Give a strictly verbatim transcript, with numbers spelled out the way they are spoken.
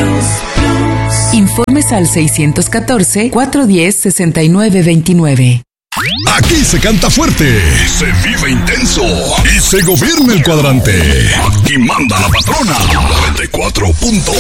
Informes al seiscientos catorce, cuatrocientos diez, sesenta y nueve veintinueve. Aquí se canta fuerte, se vive intenso y se gobierna el cuadrante. Aquí manda la patrona. noventa y cuatro punto uno.